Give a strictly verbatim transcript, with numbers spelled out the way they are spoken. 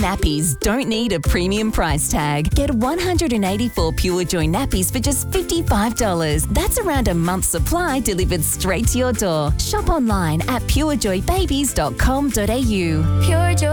nappies don't need a premium price tag. Get one hundred eighty-four Pure Joy nappies for just fifty-five dollars. That's around a month's supply delivered straight to your door. Shop online at pure joy babies dot com dot a u. Pure Joy.